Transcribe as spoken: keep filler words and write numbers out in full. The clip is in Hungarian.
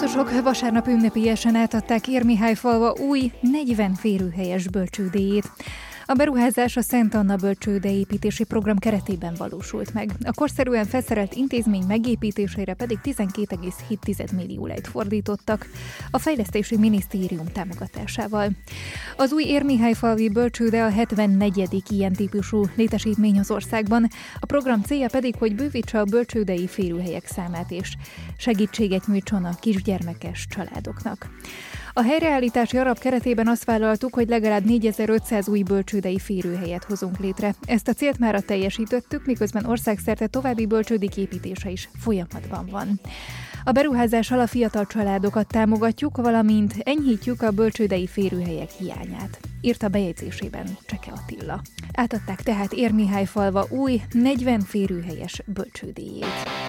Harcosok vasárnap ünnepélyesen átadták Érmihályfalva új, negyven férőhelyes bölcsődéjét. A beruházás a Szent Anna bölcsődeépítési program keretében valósult meg. A korszerűen felszerelt intézmény megépítésére pedig tizenkét egész hét millió lejt fordítottak a Fejlesztési Minisztérium támogatásával. Az új érmihályfalvi bölcsőde a hetvennegyedik ilyen típusú létesítmény az országban. A program célja pedig, hogy bővítse a bölcsődei férőhelyek számát és segítséget nyújtson a kisgyermekes családoknak. A helyreállítási alap keretében azt vállaltuk, hogy legalább négyezer-ötszáz új bölcsődei férőhelyet hozunk létre. Ezt a célt mára teljesítettük, miközben országszerte további bölcsődék építése is folyamatban van. A beruházással a fiatal családokat támogatjuk, valamint enyhítjük a bölcsődei férőhelyek hiányát, írta bejegyzésében Cseke Attila. Átadták tehát Érmihályfalva új, negyven férőhelyes bölcsődéjét.